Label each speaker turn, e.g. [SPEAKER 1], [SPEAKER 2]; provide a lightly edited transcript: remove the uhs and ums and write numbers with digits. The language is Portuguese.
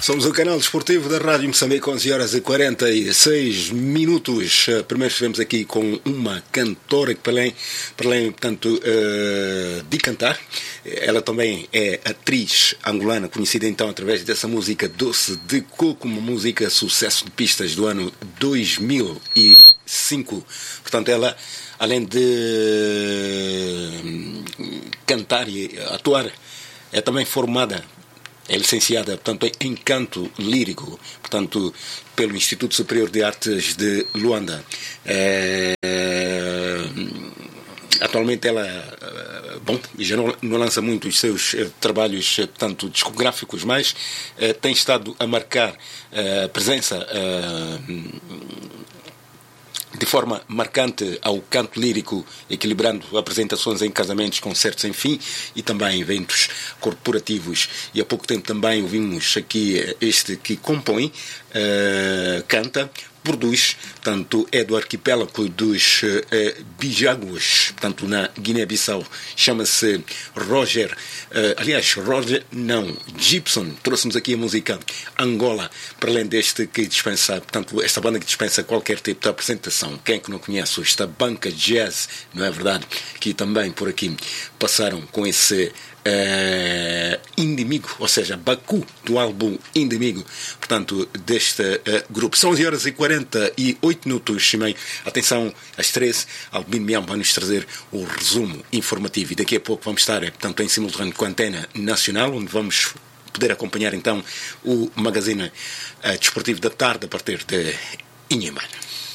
[SPEAKER 1] Somos o canal desportivo da Rádio Moçambique, 11 horas e 46 minutos. Primeiro estivemos aqui com uma cantora que, para além portanto, de cantar, ela também é atriz angolana, conhecida então através dessa música Doce de Coco, uma música sucesso de pistas do ano 2005. Portanto, ela, além de cantar e atuar, é também formada, é licenciada, portanto, em canto lírico, portanto, pelo Instituto Superior de Artes de Luanda. Atualmente ela, já não lança muito os seus trabalhos, portanto, discográficos, mas tem estado a marcar presença de forma marcante ao canto lírico, equilibrando apresentações em casamentos, concertos, enfim, e também eventos corporativos. E há pouco tempo também ouvimos aqui este que compõe, canta, produz, portanto, é do arquipélago dos Bijaguas, portanto, na Guiné-Bissau. Chama-se Roger Gibson. Trouxe-nos aqui a música Angola, para além deste que dispensa, portanto, esta banda que dispensa qualquer tipo de apresentação. Quem é que não conhece esta banca jazz, não é verdade? Que também por aqui passaram com esse Indimigo, ou seja, Baku, do álbum Indimigo, portanto, deste grupo. São 11 horas e 48 minutos e meio. Atenção, às 13, Albino Mião vai nos trazer o resumo informativo. E daqui a pouco vamos estar, portanto, em simultâneo com a Antena Nacional, onde vamos poder acompanhar, então, o magazine desportivo da tarde a partir de Inhambane.